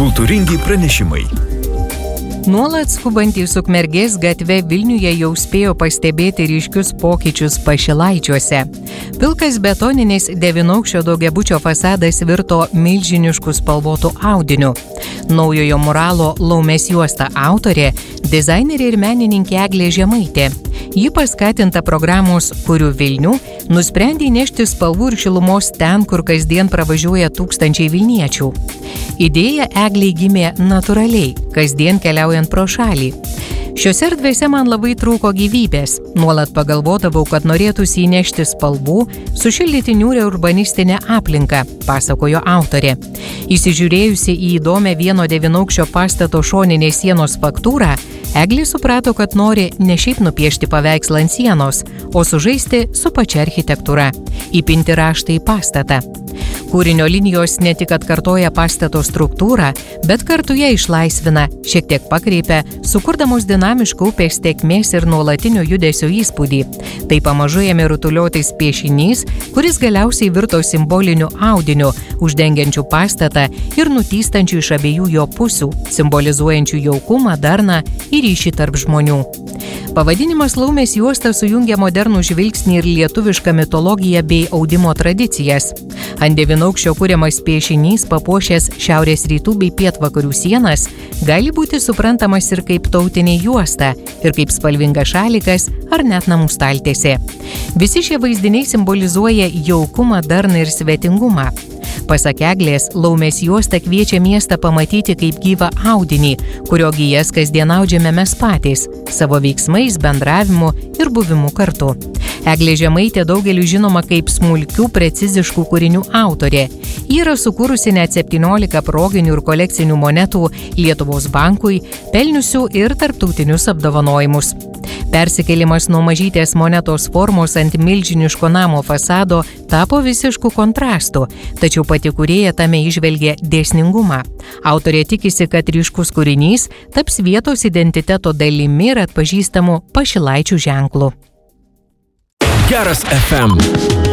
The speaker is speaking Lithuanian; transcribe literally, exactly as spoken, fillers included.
Kultūringi pranešimai. Nuolat skubantys Ukmergės gatve Vilniuje jau spėjo pastebėti ryškius pokyčius Pašilaičiuose. Pilkas betoninis devynaukščio daugiabučio fasadas virto milžinišku spalvotu audiniu. Naujojo muralo Laumės juosta autorė – dizainerė ir menininkė Eglė Žemaitė. Ji paskatinta programos Kuriu Vilnių nusprendė nešti spalvų ir šilumos ten, kur kasdien pravažiuoja tūkstančiai vilniečių. Idėja Eglei gimė natūraliai, kasdien keliaujant pro šalį. Šiose erdvėse man labai trūko gyvybės. Nuolat pagalvodavau, kad norėtųsi įnešti spalvų, sušildyti niūrią urbanistinę aplinką, pasakojo autorė. Įsižiūrėjusi į įdomią vieno devynaukščio pastato šoninės sienos faktūrą, Eglė suprato, kad nori ne šiaip nupiešti paveikslą ant sienos, o sužaisti su pačia architektūra, įpinti raštą į pastatą. Kūrinio linijos ne tik atkartoja pastato struktūrą, bet kartu ją išlaisvina, šiek tiek pakreipia, sukurdamos dinamišką upės tėkmės ir nuolatinio judesio įspūdį. Tai pamažu ėmė rutuliotis piešinys, kuris galiausiai virto simboliniu audiniu, uždengiančiu pastatą ir nutystančiu iš abiejų jo pusių, simbolizuojančiu jaukumą, darną ir ryšį tarp žmonių. Pavadinimas Laumės juosta sujungia modernų žvilgsnį ir lietuvišką mitologiją bei audimo tradicijas. Ant devynaukščio kuriamas piešinys, papuošęs šiaurės rytų bei pietvakarių sienas, gali būti suprantamas ir kaip tautinė juosta, ir kaip spalvingas šalikas ar net namų staltiesė. Visi šie vaizdiniai simbolizuoja jaukumą, darną ir svetingumą. Pasak Eglės, Laumės juosta kviečia miestą pamatyti kaip gyvą audinį, kurio gijas kasdien audžiame mes patys, savo veiksmais, bendravimu ir buvimu kartu. Eglė Žemaitė daugeliu žinoma kaip smulkių, preciziškų kūrinių autorė. Ji yra sukūrusi net septyniolika proginių ir kolekcinių monetų Lietuvos bankui, pelniusių ir tarptautinius apdovanojimus. Persikėlimas nuo mažytės monetos formos ant milžiniško namo fasado tapo visišku kontrastu, tačiau pati kūrėja tame įžvelgė dėsningumą. Autorė tikisi, kad ryškus kūrinys taps vietos identiteto dalimi ir atpažįstamu Pašilaičių ženklu. Geras F M.